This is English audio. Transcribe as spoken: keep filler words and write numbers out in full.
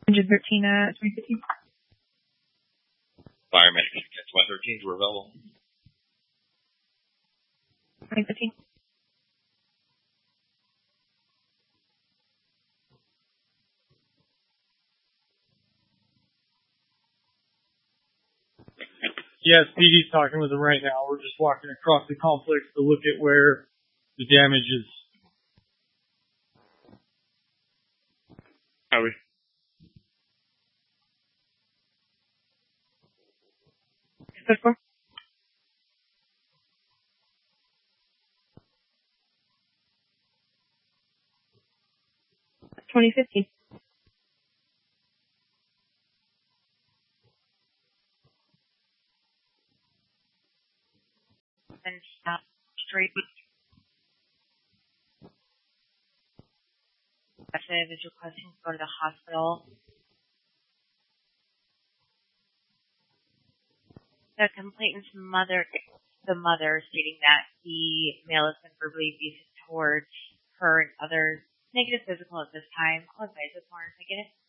one thirteen, uh, twenty fifteen. Firemen against one thirteens were available. twenty fifteen. Yes, P D's talking with them right now. We're just walking across the complex to look at where the damage is. How are we? Good for? twenty fifteen. And stop straight with is requesting to go to the hospital. The complainant's mother, the mother, stating that the male has been verbally abusive towards her and others. Negative physical at this time. I'll advise this more if I get it.